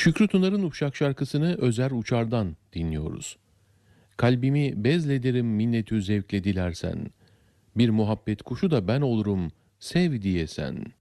Şükrü Tunar'ın Uşak şarkısını Özer Uçar'dan dinliyoruz. Kalbimi bezlederim minnetü zevkle dilersen. Bir muhabbet kuşu da ben olurum sev diyesen.